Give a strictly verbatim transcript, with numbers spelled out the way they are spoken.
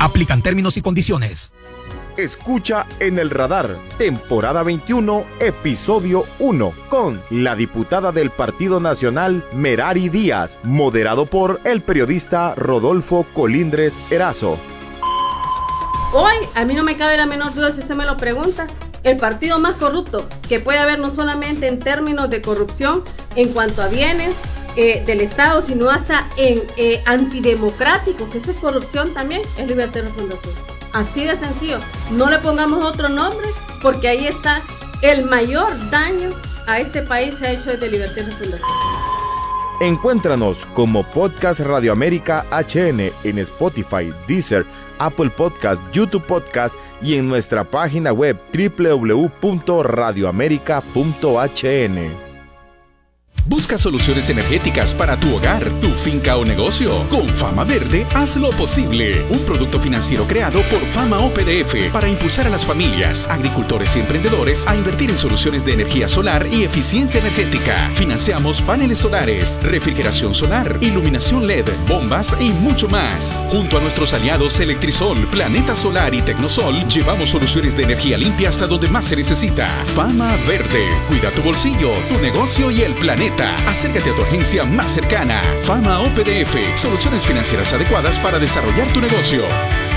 Aplican términos y condiciones. Escucha En el Radar, temporada veintiuno, episodio uno, con la diputada del Partido Nacional, Merari Díaz, moderado por el periodista Rodolfo Colindres Erazo. Hoy, a mí no me cabe la menor duda si usted me lo pregunta, el partido más corrupto que puede haber no solamente en términos de corrupción en cuanto a bienes eh, del Estado, sino hasta en eh, antidemocrático, que eso es corrupción también, es Libertad y Refundación. Así de sencillo. No le pongamos otro nombre, porque ahí está el mayor daño a este país se ha hecho desde Libertad y Refundación. Encuéntranos como Podcast Radio América H N en Spotify, Deezer, Apple Podcast, YouTube Podcast y en nuestra página web doble u doble u doble u punto radio américa punto h n. Busca soluciones energéticas para tu hogar, tu finca o negocio. Con Fama Verde, haz lo posible. Un producto financiero creado por Fama O P D F para impulsar a las familias, agricultores y emprendedores a invertir en soluciones de energía solar y eficiencia energética. Financiamos paneles solares, refrigeración solar, iluminación L E D, bombas y mucho más. Junto a nuestros aliados Electrisol, Planeta Solar y Tecnosol, llevamos soluciones de energía limpia hasta donde más se necesita. Fama Verde. Cuida tu bolsillo, tu negocio y el planeta. Acércate a tu agencia más cercana. Fama O P D F. Soluciones financieras adecuadas para desarrollar tu negocio.